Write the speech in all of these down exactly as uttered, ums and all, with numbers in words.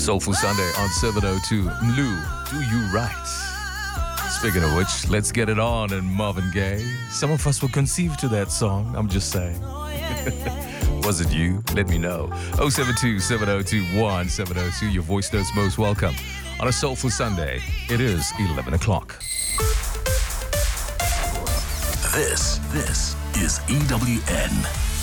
Soulful Sunday on seven oh two. Mlu, do you right? Speaking of which, let's get it on and Marvin Gaye. Some of us were conceived to that song, I'm just saying. Was it you? Let me know. oh seven two, seven oh two, one seven oh two. Your voice notes most welcome. On a Soulful Sunday, it is eleven o'clock. This, this is E W N.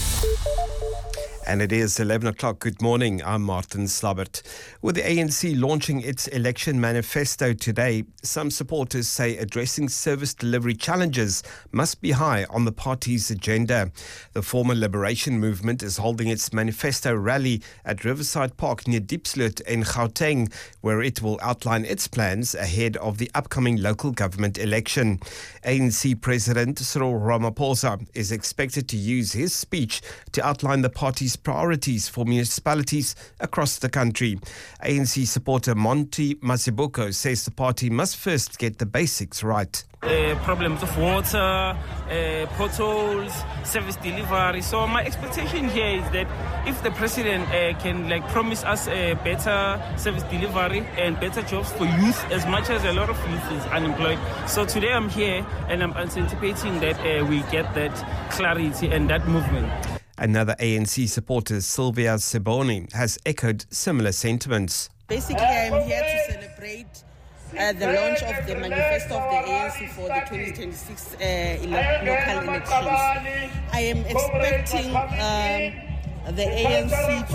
And it is eleven o'clock. Good morning. I'm Martin Slabbert. With the A N C launching its election manifesto today, some supporters say addressing service delivery challenges must be high on the party's agenda. The former Liberation Movement is holding its manifesto rally at Riverside Park near Diepsloot in Gauteng, where it will outline its plans ahead of the upcoming local government election. A N C President Cyril Ramaphosa is expected to use his speech to outline the party's priorities for municipalities across the country. A N C supporter Monty Masibuko says the party must first get the basics right. Uh, problems of water, uh, potholes, service delivery. So my expectation here is that if the president uh, can like promise us a uh, better service delivery and better jobs for youth, as much as a lot of youth is unemployed. So today I'm here and I'm anticipating that uh, we get that clarity and that movement. Another A N C supporter, Sylvia Seboni, has echoed similar sentiments. Basically, I'm here to celebrate uh, the launch of the manifesto of the A N C for the twenty twenty-six uh, ele- local elections. I am expecting um, the A N C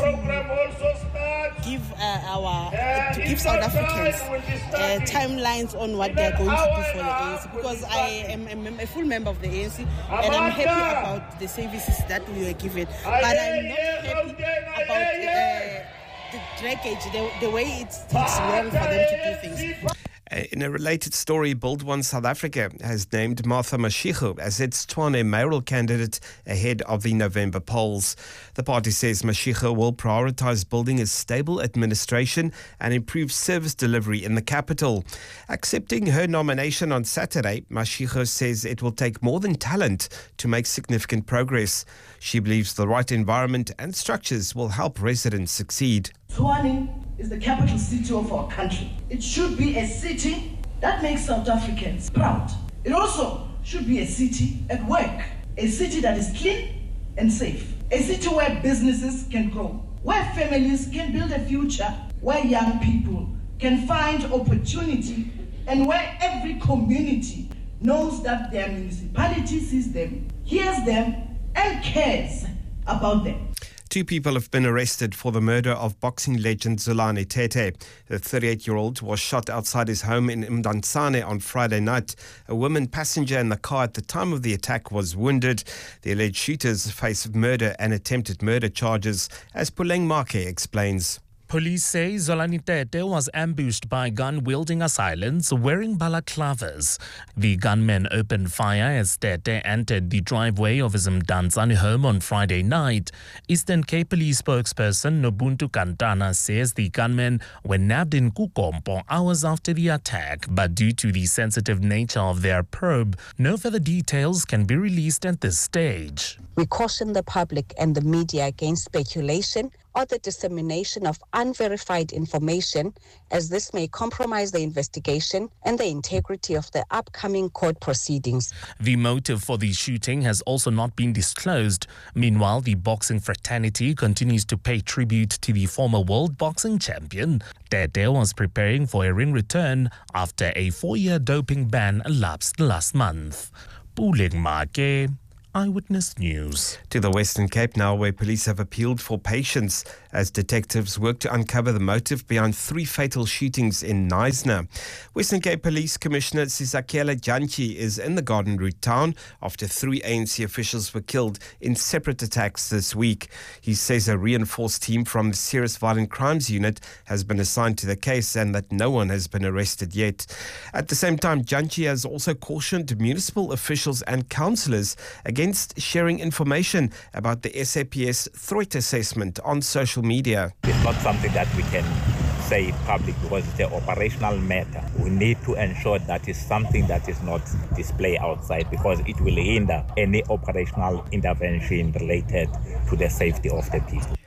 to give uh, our uh, to give South Africans uh, timelines on what they are going to do for the A N C, because I am a, mem- a full member of the A N C and I'm happy about the services that we were given, but I'm not happy about uh, the draggage, the, the way it takes long for them to do things. In a related story, Build One South Africa has named Martha Mashego as its Tshwane mayoral candidate ahead of the November polls. The party says Mashego will prioritise building a stable administration and improve service delivery in the capital. Accepting her nomination on Saturday, Mashego says it will take more than talent to make significant progress. She believes the right environment and structures will help residents succeed. Tshwane is the capital city of our country. It should be a city that makes South Africans proud. It also should be a city at work, a city that is clean and safe, a city where businesses can grow, where families can build a future, where young people can find opportunity, and where every community knows that their municipality sees them, hears them, and cares about them. Two people have been arrested for the murder of boxing legend Zolani Tete. The thirty-eight-year-old was shot outside his home in Mdantsane on Friday night. A woman passenger in the car at the time of the attack was wounded. The alleged shooters face murder and attempted murder charges, as Puleng Make explains. Police say Zolani Tete was ambushed by gun-wielding assailants wearing balaclavas. The gunmen opened fire as Tete entered the driveway of his Mdantsane home on Friday night. Eastern Cape Police spokesperson Nobuntu Kantana says the gunmen were nabbed in Kukompo hours after the attack, but due to the sensitive nature of their probe, no further details can be released at this stage. We caution the public and the media against speculation or the dissemination of unverified information, as this may compromise the investigation and the integrity of the upcoming court proceedings. The motive for the shooting has also not been disclosed. Meanwhile, the boxing fraternity continues to pay tribute to the former world boxing champion. Tete was preparing for a ring return after a four-year doping ban elapsed last month. Puleng Make, Eyewitness News. To the Western Cape now, where police have appealed for patience as detectives work to uncover the motive behind three fatal shootings in Knysna. Western Cape Police Commissioner Sizakela Jantyi is in the Garden Route town after three A N C officials were killed in separate attacks this week. He says a reinforced team from the Serious Violent Crimes Unit has been assigned to the case and that no one has been arrested yet. At the same time, Jantyi has also cautioned municipal officials and councillors against against sharing information about the S A P S threat assessment on social media. It's not something that we can say in public because it's an operational matter. We need to ensure that it's something that is not displayed outside because it will hinder any operational intervention related to the safety of the people.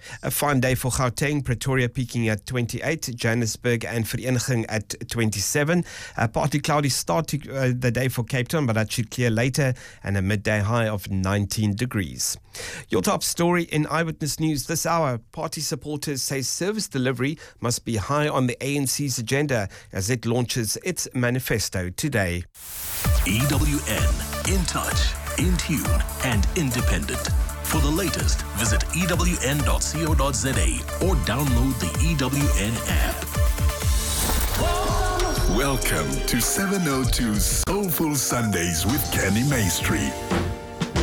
A fine day for Gauteng, Pretoria peaking at twenty-eight, Johannesburg and Vereniging at twenty-seven. A partly cloudy start to uh, the day for Cape Town, but that should clear later, and a midday high of nineteen degrees. Your top story in Eyewitness News this hour. Party supporters say service delivery must be high on the A N C's agenda as it launches its manifesto today. E W N, in touch, in tune and independent. For the latest, visit E W N dot co dot za or download the E W N app. Welcome to seven oh two Soulful Sundays with Kenny Maestri.